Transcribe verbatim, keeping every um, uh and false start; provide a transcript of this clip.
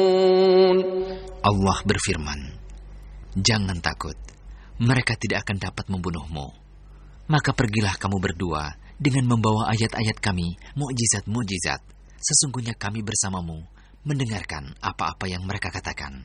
Allah berfirman, "Jangan takut, mereka tidak akan dapat membunuhmu. Maka pergilah kamu berdua dengan membawa ayat-ayat kami, mukjizat-mukjizat. Sesungguhnya kami bersamamu, mendengarkan apa-apa yang mereka katakan."